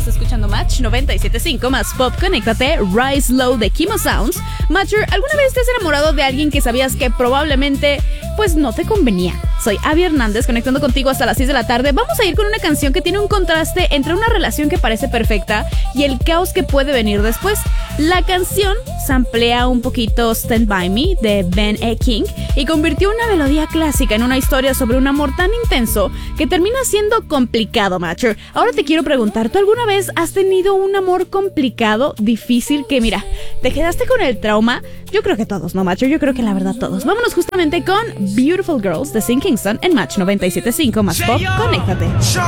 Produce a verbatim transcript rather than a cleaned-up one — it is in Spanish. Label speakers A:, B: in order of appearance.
A: escuchando Match noventa y siete punto cinco más Pop. Conéctate, Rise Low de Kimo Sounds. Matcher, ¿alguna vez te has enamorado de alguien que sabías que probablemente pues no te convenía? Soy Abby Hernández, conectando contigo hasta las seis de la tarde. Vamos a ir con una canción que tiene un contraste entre una relación que parece perfecta y el caos que puede venir después. La canción samplea un poquito Stand By Me de Ben E. King y convirtió una melodía clásica en una historia sobre un amor tan intenso que termina siendo complicado, Matcher. Ahora te quiero preguntar, ¿tú alguna vez has tenido un amor complicado, difícil, que mira, te quedaste con el trauma? Yo creo que todos, ¿no, Matcher? Yo creo que la verdad todos. Vámonos justamente con Beautiful Girls de Sin Kingston en Match noventa y siete punto cinco más Pop. Conéctate.
B: Show